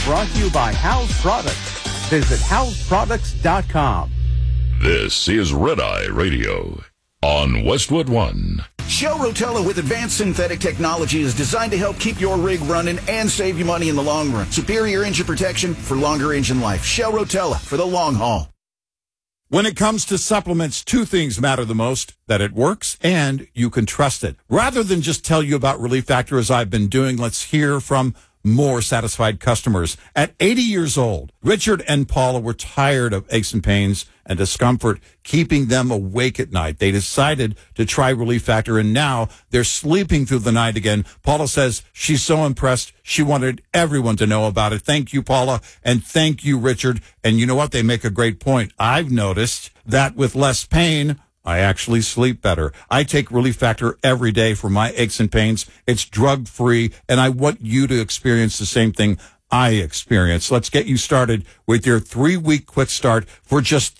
brought to you by House Products. Visit houseproducts.com. This is Red Eye Radio on Westwood One. Shell Rotella with advanced synthetic technology is designed to help keep your rig running and save you money in the long run. Superior engine protection for longer engine life. Shell Rotella for the long haul. When it comes to supplements, two things matter the most: that it works and you can trust it. Rather than just tell you about Relief Factor as I've been doing, let's hear from more satisfied customers. At 80 years old, Richard and Paula were tired of aches and pains and discomfort keeping them awake at night. They decided to try Relief Factor, and now they're sleeping through the night again. Paula says she's so impressed, she wanted everyone to know about it. Thank you, Paula, and thank you, Richard. And you know what? They make a great point. I've noticed that with less pain, I actually sleep better. I take Relief Factor every day for my aches and pains. It's drug-free, and I want you to experience the same thing I experience. Let's get you started with your 3-week quick start for just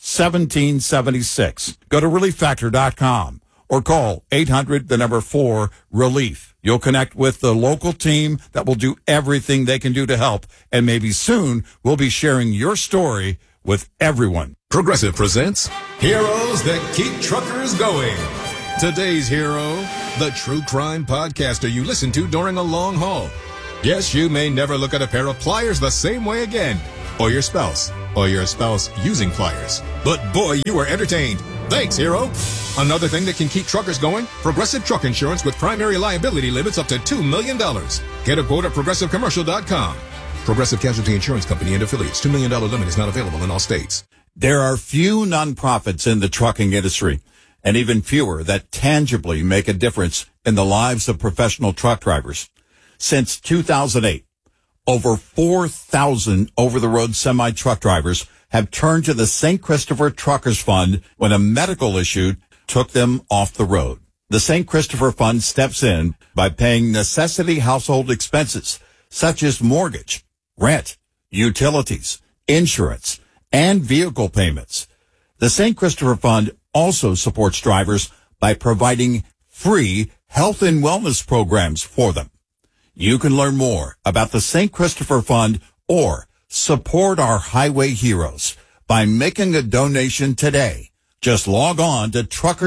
$17.76. Go to ReliefFactor.com or call 800-4-RELIEF. You'll connect with the local team that will do everything they can do to help, and maybe soon we'll be sharing your story with everyone. Progressive presents Heroes That Keep Truckers Going. Today's hero, the true crime podcaster you listen to during a long haul. Yes, you may never look at a pair of pliers the same way again. Or your spouse using pliers. But boy, you were entertained. Thanks, hero. Another thing that can keep truckers going, Progressive Truck Insurance with primary liability limits up to $2 million. Get a quote at progressivecommercial.com. Progressive Casualty Insurance Company and affiliates. $2 million limit is not available in all states. There are few nonprofits in the trucking industry, and even fewer that tangibly make a difference in the lives of professional truck drivers. Since 2008, over 4,000 over-the-road semi-truck drivers have turned to the St. Christopher Truckers Fund when a medical issue took them off the road. The St. Christopher Fund steps in by paying necessity household expenses such as mortgage, rent, utilities, insurance, and vehicle payments. The St. Christopher Fund also supports drivers by providing free health and wellness programs for them. You can learn more about the St. Christopher Fund or support our highway heroes by making a donation today. Just log on to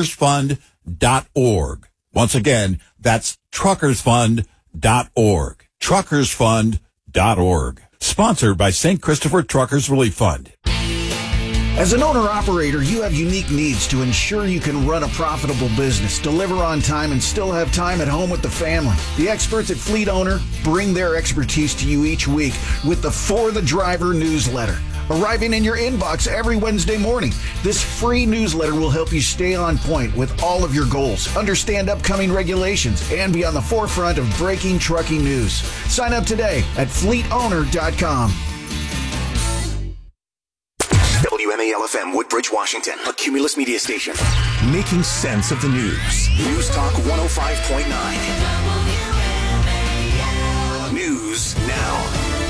truckersfund.org. Once again, that's truckersfund.org. Truckersfund.org. Sponsored by St. Christopher Truckers Relief Fund. As an owner-operator, you have unique needs to ensure you can run a profitable business, deliver on time, and still have time at home with the family. The experts at Fleet Owner bring their expertise to you each week with the For the Driver newsletter, arriving in your inbox every Wednesday morning. This free newsletter will help you stay on point with all of your goals, understand upcoming regulations, and be on the forefront of breaking trucking news. Sign up today at fleetowner.com. WMAL-FM, Woodbridge, Washington, a Cumulus media station. Making sense of the news. News Talk 105.9. News now.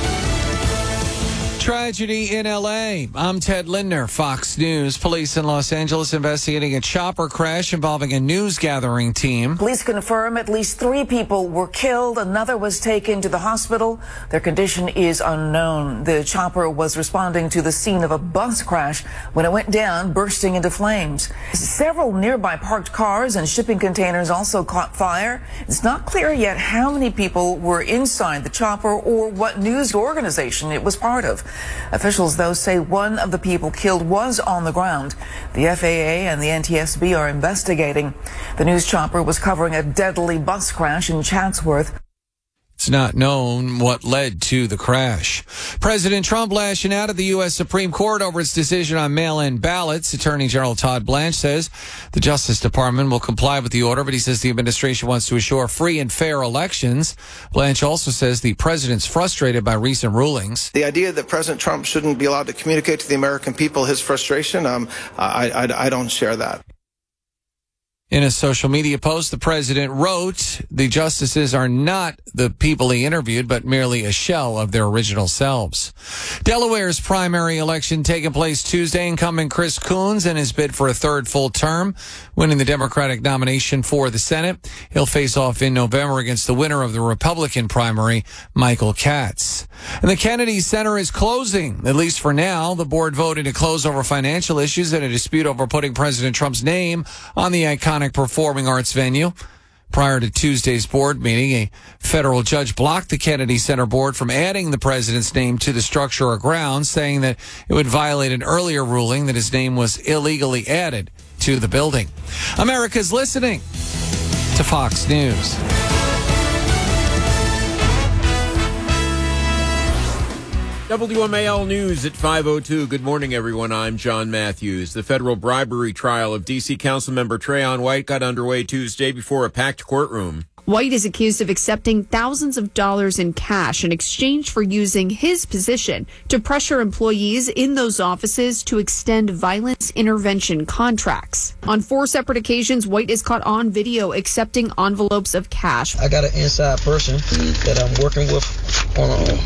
Tragedy in L.A. I'm Ted Lindner, Fox News. Police in Los Angeles investigating a chopper crash involving a news gathering team. Police confirm at least 3 people were killed. Another was taken to the hospital. Their condition is unknown. The chopper was responding to the scene of a bus crash when it went down, bursting into flames. Several nearby parked cars and shipping containers also caught fire. It's not clear yet how many people were inside the chopper or what news organization it was part of. Officials, though, say one of the people killed was on the ground. The FAA and the NTSB are investigating. The news chopper was covering a deadly bus crash in Chatsworth. It's not known what led to the crash. President Trump lashing out at the U.S. Supreme Court over its decision on mail-in ballots. Attorney General Todd Blanche says the Justice Department will comply with the order, but he says the administration wants to assure free and fair elections. Blanche also says the president's frustrated by recent rulings. The idea that President Trump shouldn't be allowed to communicate to the American people his frustration, I don't share that. In a social media post, the president wrote, the justices are not the people he interviewed, but merely a shell of their original selves. Delaware's primary election taking place Tuesday. Incumbent Chris Coons in his bid for a third full term, winning the Democratic nomination for the Senate. He'll face off in November against the winner of the Republican primary, Michael Katz. And the Kennedy Center is closing, at least for now. The board voted to close over financial issues and a dispute over putting President Trump's name on the iconic performing arts venue. Prior to Tuesday's board meeting, a federal judge blocked the Kennedy Center board from adding the president's name to the structure or grounds, saying that it would violate an earlier ruling that his name was illegally added to the building. America's listening to Fox News. WMAL News at 5:02. Good morning, everyone. I'm John Matthews. The federal bribery trial of D.C. Councilmember Trayon White got underway Tuesday before a packed courtroom. White is accused of accepting thousands of dollars in cash in exchange for using his position to pressure employees in those offices to extend violence intervention contracts. On 4 separate occasions, White is caught on video accepting envelopes of cash. I got an inside person that I'm working with on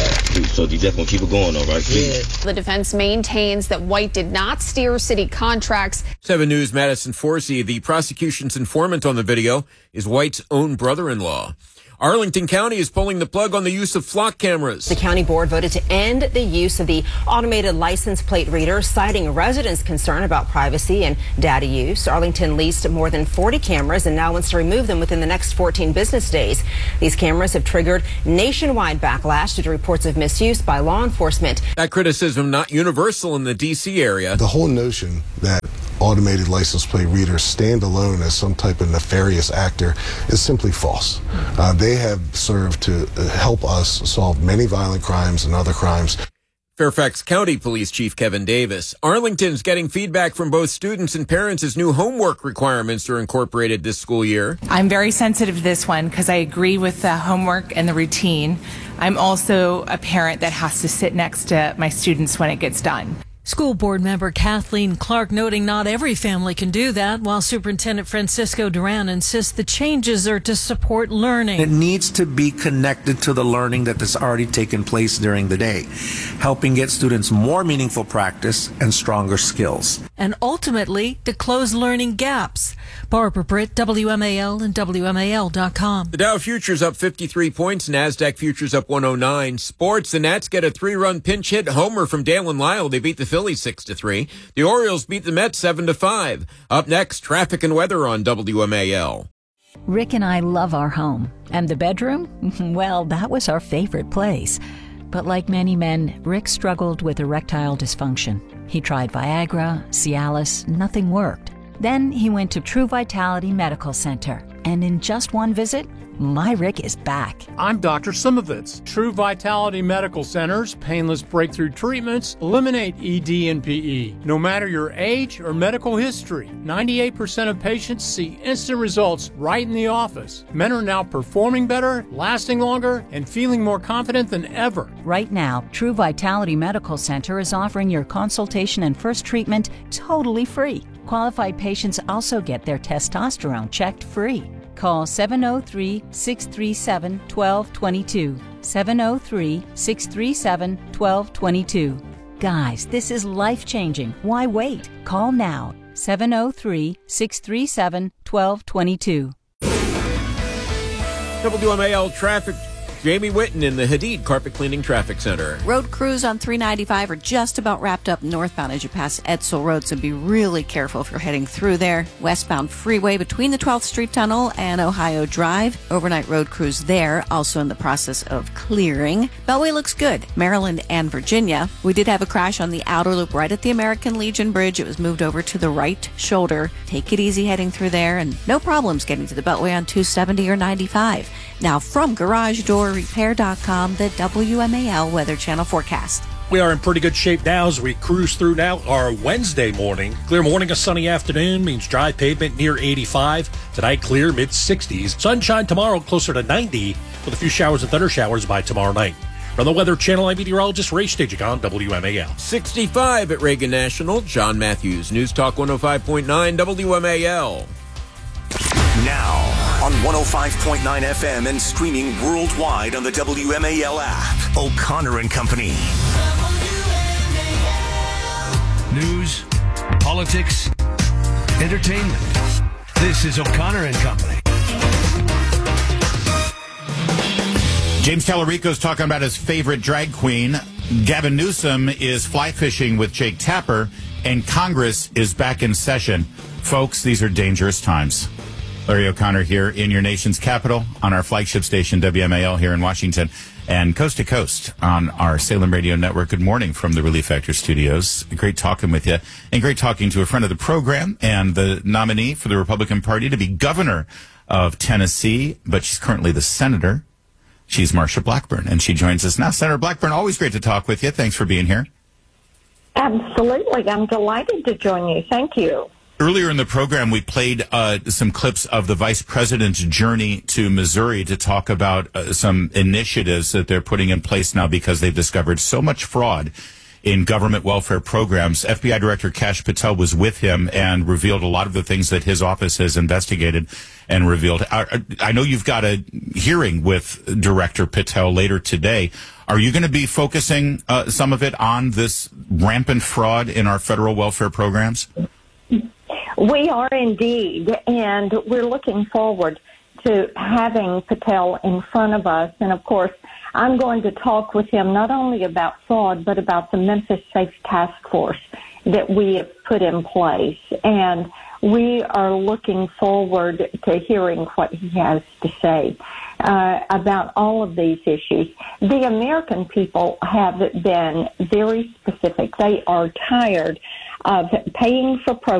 so you just gonna keep it going, all right? Yeah. The defense maintains that White did not steer city contracts. 7 News' Madison Forsey, the prosecution's informant on the video, is White's own brother-in-law. Arlington County is pulling the plug on the use of flock cameras. The county board voted to end the use of the automated license plate reader, citing residents' concern about privacy and data use. Arlington leased more than 40 cameras and now wants to remove them within the next 14 business days. These cameras have triggered nationwide backlash due to reports of misuse by law enforcement. That criticism not universal in the D.C. area. The whole notion that automated license plate readers stand alone as some type of nefarious actor is simply false. They have served to help us solve many violent crimes and other crimes. Fairfax County Police Chief Kevin Davis. Arlington's getting feedback from both students and parents as new homework requirements are incorporated this school year. I'm very sensitive to this one because I agree with the homework and the routine. I'm also a parent that has to sit next to my students when it gets done. School board member Kathleen Clark noting not every family can do that, while Superintendent Francisco Duran insists the changes are to support learning. It needs to be connected to the learning that has already taken place during the day, helping get students more meaningful practice and stronger skills. And ultimately, to close learning gaps. Barbara Britt, WMAL and WMAL.com. The Dow Futures up 53 points, NASDAQ Futures up 109. Sports, the Nats get a 3-run pinch hit homer from Dalen Lyle. They beat the Phillies 6-3. The Orioles beat the Mets 7-5. Up next, traffic and weather on WMAL. Rick and I love our home. And the bedroom? Well, that was our favorite place. But like many men, Rick struggled with erectile dysfunction. He tried Viagra, Cialis, nothing worked. Then he went to True Vitality Medical Center. And in just one visit, my Rick is back. I'm Dr. Simovitz. True Vitality Medical Center's painless breakthrough treatments eliminate ED and PE. No matter your age or medical history, 98% of patients see instant results right in the office. Men are now performing better, lasting longer, and feeling more confident than ever. Right now, True Vitality Medical Center is offering your consultation and first treatment totally free. Qualified patients also get their testosterone checked free. Call 703-637-1222. 703-637-1222. Guys, this is life-changing. Why wait? Call now. 703-637-1222. WMAL traffic. Jamie Whitten in the Hadid Carpet Cleaning Traffic Center. Road crews on 395 are just about wrapped up northbound as you pass Edsel Road, so be really careful if you're heading through there. Westbound freeway between the 12th Street Tunnel and Ohio Drive. Overnight road crews there, also in the process of clearing. Beltway looks good. Maryland and Virginia. We did have a crash on the outer loop right at the American Legion Bridge. It was moved over to the right shoulder. Take it easy heading through there, and no problems getting to the Beltway on 270 or 95. Now from GarageDoorRepair.com, the WMAL Weather Channel forecast. We are in pretty good shape now as we cruise through now our Wednesday morning. Clear morning, a sunny afternoon means dry pavement near 85. Tonight, clear mid-60s. Sunshine tomorrow closer to 90 with a few showers and thunder showers by tomorrow night. From the Weather Channel, I'm meteorologist Ray Stagik on WMAL. 65 at Reagan National. John Matthews, News Talk 105.9 WMAL. Now on 105.9 FM and streaming worldwide on the WMAL app. O'Connor and Company. News, politics, entertainment. This is O'Connor and Company. James Tallarico's talking about his favorite drag queen. Gavin Newsom is fly fishing with Jake Tapper, and Congress is back in session. Folks, these are dangerous times. Larry O'Connor here in your nation's capital on our flagship station, WMAL, here in Washington, and coast to coast on our Salem Radio Network. Good morning from the Relief Factor studios. Great talking with you, and great talking to a friend of the program and the nominee for the Republican Party to be governor of Tennessee, but she's currently the senator. She's Marsha Blackburn, and she joins us now. Senator Blackburn, always great to talk with you. Thanks for being here. Absolutely. I'm delighted to join you. Thank you. Earlier in the program, we played some clips of the vice president's journey to Missouri to talk about some initiatives that they're putting in place now because they've discovered so much fraud in government welfare programs. FBI Director Kash Patel was with him and revealed a lot of the things that his office has investigated and revealed. I know you've got a hearing with Director Patel later today. Are you going to be focusing some of it on this rampant fraud in our federal welfare programs? We are indeed, and we're looking forward to having Patel in front of us. And, of course, I'm going to talk with him not only about fraud, but about the Memphis Safe Task Force that we have put in place. And we are looking forward to hearing what he has to say about all of these issues. The American people have been very specific. They are tired of paying for programs